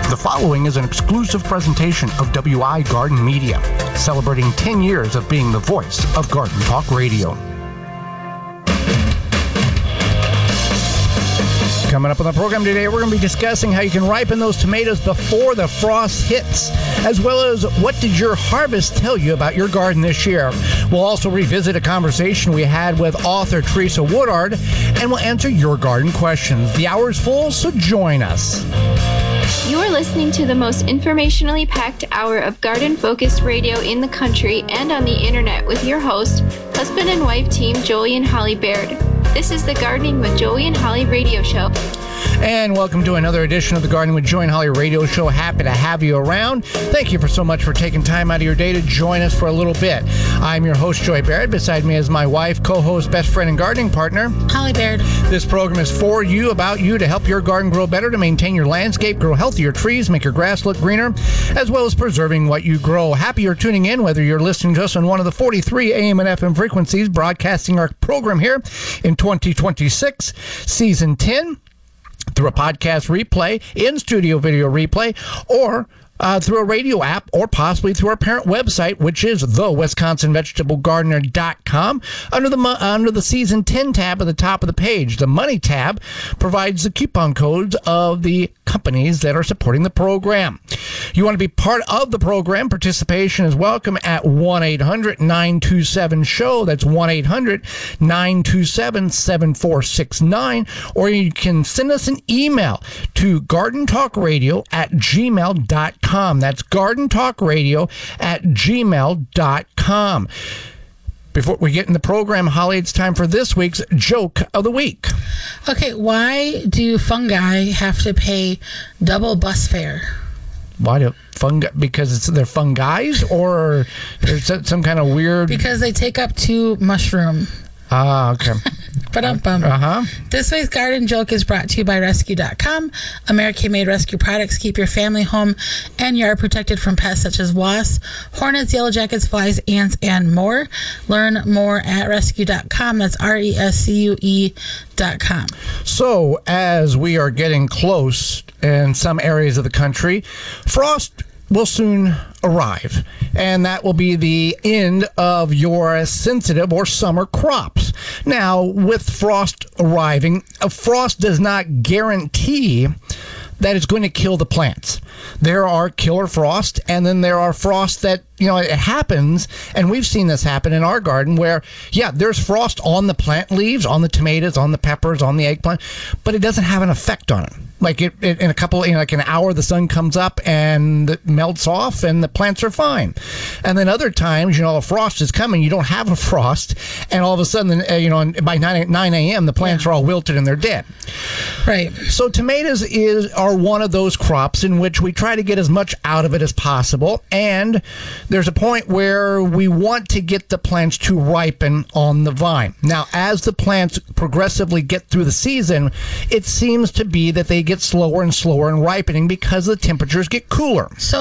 The following is an exclusive presentation of WI Garden Media, celebrating 10 years of being the voice of Garden Talk Radio. Coming up on the program today, we're going to be discussing how you can ripen those tomatoes before the frost hits, as well as what did your harvest tell you about your garden this year. We'll also revisit a conversation we had with author Teresa Woodard, and we'll answer your garden questions. The hour's full, so join us. You are listening to the most informationally packed hour of garden-focused radio in the country and on the internet with your host, husband and wife team Joey and Holly Baird. This is the Gardening with Joey and Holly radio show. And welcome to another edition of the Gardening with Joey and Holly radio show. Happy to have you around. Thank you so much for taking time out of your day to join us for a little bit. I'm your host, Joey Baird. Beside me is my wife, co-host, best friend, and gardening partner, Holly Baird. This program is for you, about you, to help your garden grow better, to maintain your landscape, grow healthier trees, make your grass look greener, as well as preserving what you grow. Happy you're tuning in, whether you're listening to us on one of the 43 AM and FM frequencies, broadcasting our program here in 2026, Season 10, through a podcast replay, in-studio video replay, or through a radio app, or possibly through our parent website, which is thewisconsinvegetablegardener.com. Under the Season 10 tab at the top of the page, the Money tab provides the coupon codes of the companies that are supporting the program. You want to be part of the program? Participation is welcome at 1-800-927-SHOW. That's 1-800-927-7469. Or you can send us an email to gardentalkradio@gmail.com. That's gardentalkradio@gmail.com. Before we get in the program, Holly, it's time for this week's Joke of the Week. Okay, why do fungi have to pay double bus fare? Why do fungi? Because they're fungis, or there's some kind of weird... Because they take up 2 mushroom. Ah, okay. This week's garden joke is brought to you by Rescue.com. American-made rescue products keep your family, home, and yard protected from pests such as wasps, hornets, yellow jackets, flies, ants, and more. Learn more at Rescue.com. That's RESCUE.com. So, as we are getting close in some areas of the country, frost will soon arrive, and that will be the end of your sensitive or summer crops. Now, with frost arriving, a frost does not guarantee that it's going to kill the plants. There are killer frost, and then there are frost that, it happens, and we've seen this happen in our garden where, there's frost on the plant leaves, on the tomatoes, on the peppers, on the eggplant, but it doesn't have an effect on it. Like it in a couple, like an hour, the sun comes up and it melts off and the plants are fine. And then other times, a frost is coming, you don't have a frost, and all of a sudden, by 9 a.m., the plants are all wilted and they're dead. Right. So tomatoes are one of those crops in which we try to get as much out of it as possible. And there's a point where we want to get the plants to ripen on the vine. Now, as the plants progressively get through the season, it seems to be that they get slower and slower in ripening because the temperatures get cooler. So